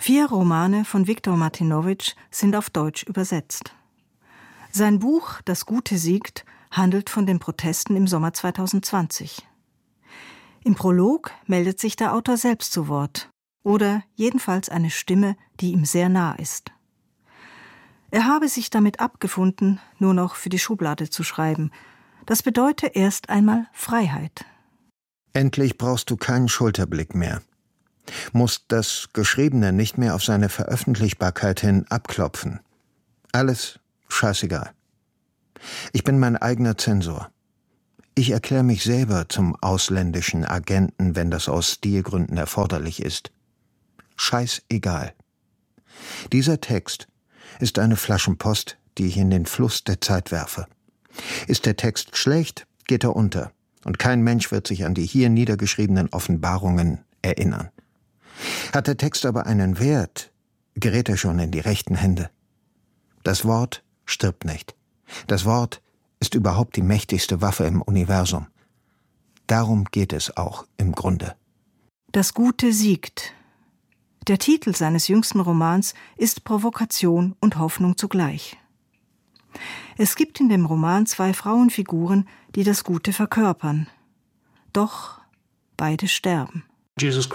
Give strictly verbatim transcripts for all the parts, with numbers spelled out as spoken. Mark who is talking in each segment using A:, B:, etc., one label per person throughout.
A: Vier Romane von Wiktor Martynowicz sind auf Deutsch übersetzt. Sein Buch »Das Gute siegt« handelt von den Protesten im Sommer zweitausendzwanzig. Im Prolog meldet sich der Autor selbst zu Wort, oder jedenfalls eine Stimme, die ihm sehr nah ist. Er habe sich damit abgefunden, nur noch für die Schublade zu schreiben. Das bedeute erst einmal Freiheit.
B: Endlich brauchst du keinen Schulterblick mehr. Musst das Geschriebene nicht mehr auf seine Veröffentlichbarkeit hin abklopfen. Alles scheißegal. Ich bin mein eigener Zensor. Ich erkläre mich selber zum ausländischen Agenten, wenn das aus Stilgründen erforderlich ist. Scheißegal. Dieser Text ist eine Flaschenpost, die ich in den Fluss der Zeit werfe. Ist der Text schlecht, geht er unter, und kein Mensch wird sich an die hier niedergeschriebenen Offenbarungen erinnern. Hat der Text aber einen Wert, gerät er schon in die rechten Hände. Das Wort stirbt nicht. Das Wort ist überhaupt die mächtigste Waffe im Universum. Darum geht es auch im Grunde.
A: Das Gute siegt. Der Titel seines jüngsten Romans ist Provokation und Hoffnung zugleich. Es gibt in dem Roman zwei Frauenfiguren, die das Gute verkörpern. Doch beide sterben.
C: Jesus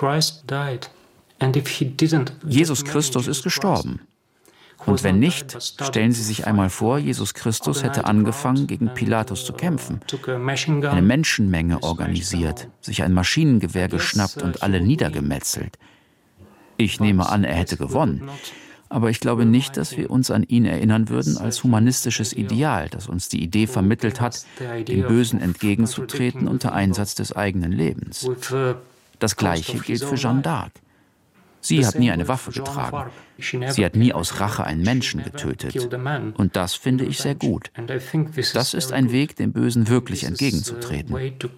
C: Christus ist gestorben. Und wenn nicht, stellen Sie sich einmal vor, Jesus Christus hätte angefangen, gegen Pilatus zu kämpfen, eine Menschenmenge organisiert, sich ein Maschinengewehr geschnappt und alle niedergemetzelt. Ich nehme an, er hätte gewonnen. Aber ich glaube nicht, dass wir uns an ihn erinnern würden als humanistisches Ideal, das uns die Idee vermittelt hat, dem Bösen entgegenzutreten unter Einsatz des eigenen Lebens. Das Gleiche gilt für Jeanne d'Arc. Sie hat nie eine Waffe getragen. Sie hat nie aus Rache einen Menschen getötet. Und das finde ich sehr gut. Das ist ein Weg, dem Bösen wirklich entgegenzutreten.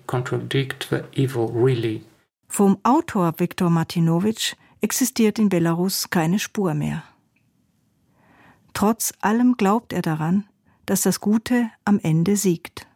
A: Vom Autor Wiktor Martynowicz existiert in Belarus keine Spur mehr. Trotz allem glaubt er daran, dass das Gute am Ende siegt.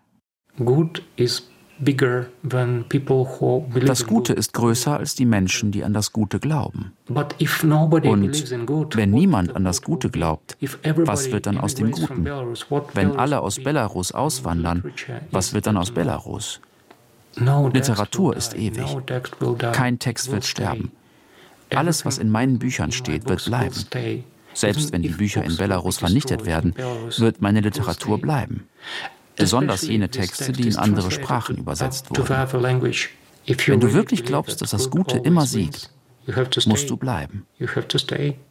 C: Das Gute ist größer als die Menschen, die an das Gute glauben. Und wenn niemand an das Gute glaubt, was wird dann aus dem Guten? Wenn alle aus Belarus auswandern, was wird dann aus Belarus? Literatur ist ewig. Kein Text wird sterben. Alles, was in meinen Büchern steht, wird bleiben. Selbst wenn die Bücher in Belarus vernichtet werden, wird meine Literatur bleiben. Besonders jene Texte, die in andere Sprachen übersetzt wurden. Wenn du wirklich glaubst, dass das Gute immer siegt, musst du bleiben.